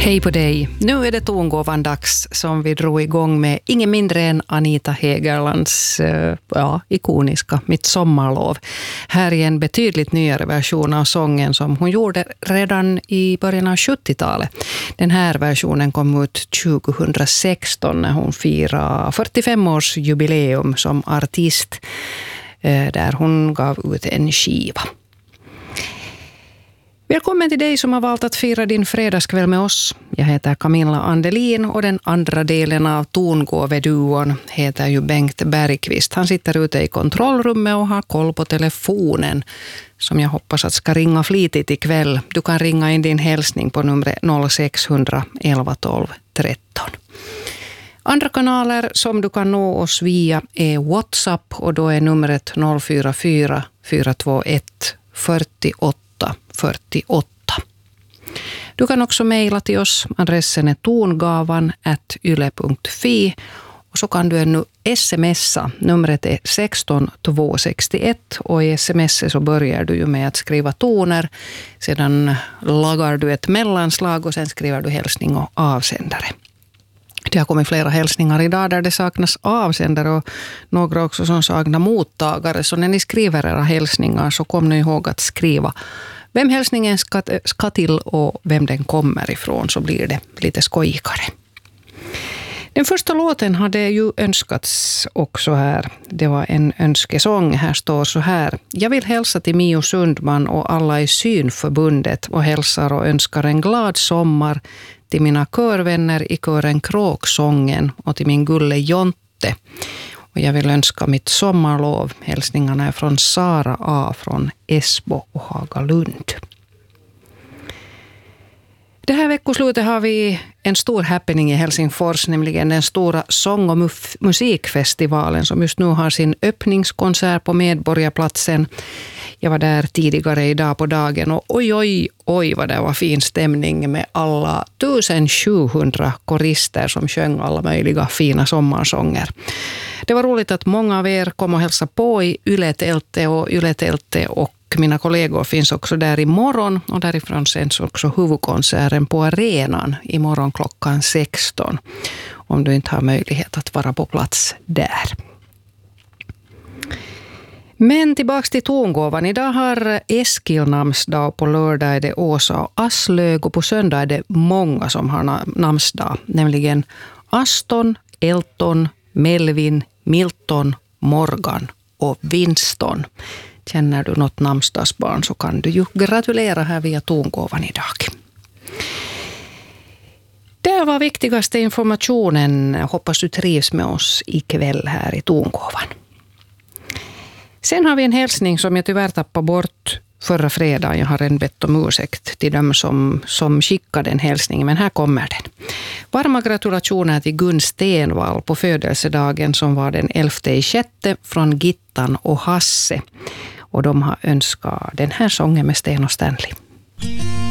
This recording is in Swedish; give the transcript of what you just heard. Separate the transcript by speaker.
Speaker 1: Hej på dig. Nu är det tongåvan-dags som vi drog igång med ingen mindre än Anita Hegerlands ikoniska Mitt sommarlov. Här är en betydligt nyare version av sången som hon gjorde redan i början av 70-talet. Den här versionen kom ut 2016 när hon firade 45-års jubileum som artist, där hon gav ut en skiva. Välkommen till dig som har valt att fira din fredagskväll med oss. Jag heter Camilla Andelin och den andra delen av tongåveduon heter ju Bengt Bergqvist. Han sitter ute i kontrollrummet och har koll på telefonen som jag hoppas att ska ringa flitigt ikväll. Du kan ringa in din hälsning på nummer 0600 11 12 13. Andra kanaler som du kan nå oss via är WhatsApp och då är numret 044 421 48 48. Du kan också mejla till oss. Adressen är tongavan@yle.fi och så kan du ännu smsa. Numret är 16 261 och i sms så börjar du ju med att skriva toner. Sedan lagar du ett mellanslag och sen skriver du hälsning och avsändare. Det har kommit flera hälsningar idag där det saknas avsändare och några också som saknar mottagare. Så när ni skriver era hälsningar så kom ni ihåg att skriva vem hälsningen ska till och vem den kommer ifrån, så blir det lite skojigare. Den första låten hade ju önskats också här. Det var en önskesång. Här står så här: jag vill hälsa till Mio Sundman och alla i Synförbundet och hälsar och önskar en glad sommar till mina körvänner i kören Kråksången och till min gulle Jonte. Och jag vill önska mitt sommarlov. Hälsningarna är från Sara A. från Esbo och Hagalund. Det här veckoslutet har vi en stor happening i Helsingfors, nämligen den stora sång- och musikfestivalen som just nu har sin öppningskonsert på Medborgarplatsen. Jag var där tidigare idag på dagen och oj vad det var fin stämning med alla 1700 korister som sjöng alla möjliga fina sommarsånger. Det var roligt att många av er kom och hälsa på i Yle-tältet och mina kollegor finns också där imorgon och därifrån sänds också huvudkonserten på arenan imorgon klockan 16 om du inte har möjlighet att vara på plats där. Men tillbaka till tongåvan. Idag har Eskil namnsdag, på lördag är det Åsa och Aslög och på söndag är det många som har namnsdag. Nämligen Aston, Elton, Melvin, Milton, Morgan och Winston. Känner du något namnsdagsbarn så kan du ju gratulera här via tongåvan idag. Det var viktigaste informationen. Hoppas du trivs med oss ikväll här i tongåvan. Sen har vi en hälsning som jag tyvärr tappade bort förra fredagen. Jag har redan bett om ursäkt till dem som skickade en hälsning, men här kommer den. Varma gratulationer till Gun Stenvall på födelsedagen som var den 11/6 från Gittan och Hasse. Och de har önskat den här sången med Sten och Stanley.